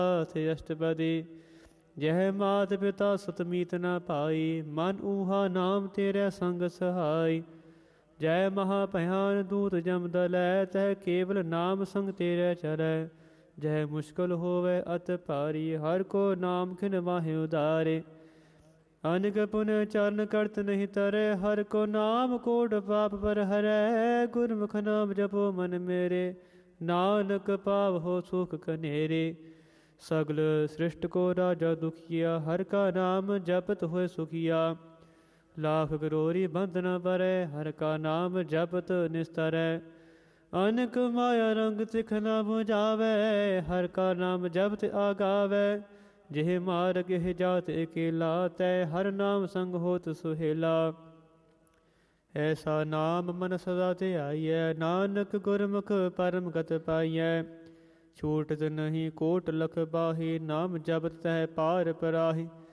ਥੇ ਅਸ਼ਟਪਦੀ। ਜਹ ਮਾਤ ਪਿਤਾ ਸਤਮੀਤ ਨ ਪਾਈ, ਮਨ ਊਹਾ ਨਾਮ ਤੇਰੇ ਸੰਗ ਸਹਾਈ। ਜੈ ਮਹਾ ਭਿਆਨ ਦੂਤ ਜਮ ਦਲੈ, ਤਹ ਕੇਵਲ ਨਾਮ ਸੰਗ ਤੇਰੇ ਚਰੈ। ਜਹ ਮੁਸ਼ਕਲ ਹੋਵੇ ਅਤ ਭਾਰੀ, ਹਰ ਕੋ ਨਾਮ ਖਿਨ ਵਾਹਿ ਉਦਾਰੇ। ਅਨਕ ਪੁਨ ਚਰਨ ਕਰਤ ਨਹੀਂ ਤਰੇ, ਹਰ ਕੋ ਨਾਮ ਕੋਟ ਪਾਪ ਪਰ ਹਰੈ। ਗੁਰਮੁਖ ਨਾਮ ਜਪੋ ਮਨ ਮੇਰੇ, ਨਾਨਕ ਪਾਵਹੁ ਸੁਖ ਕਨੇਰੇ। ਸਗਲ ਸ੍ਰਿਸ਼ਟ ਕੋ ਰਾਜਾ ਦੁਖੀਆ, ਹਰ ਕਾ ਨਾਮ ਜਪਤ ਹੋਏ ਸੁਖੀਆ। ਲਾਖ ਗਰੋਰੀ ਬੰਧ ਨ ਪਰੈ, ਹਰ ਕਾ ਨਾਮ ਜਪਤ ਨਿਸਤਰੈ। ਅਨਕ ਮਾਇਆ ਰੰਗ ਤਿਖ ਨ ਬੁਝਾਵੈ, ਹਰ ਕਾ ਨਾਮ ਜਪਤ ਆਗਾਵੈ। ਜਿਹ ਮਾਰਗ ਇਹ ਜਾਤ ਇਕੇਲਾ, ਤੈ ਹਰ ਨਾਮ ਸੰਗ ਹੋਤ ਸੁਹੇਲਾ। ਐਸਾ ਨਾਮ ਮਨ ਸਦਾ ਧਿਆਈਐ, ਨਾਨਕ ਗੁਰਮੁਖ ਪਰਮ ਗਤ ਪਾਈਐ। ਛੂਟਤ ਨਹੀਂ ਕੋਟ ਲਖ ਬਾਹੀ, ਨਾਮ ਜਪਤ ਤਹਿ ਪਾਰ ਪਰਾਹੀ।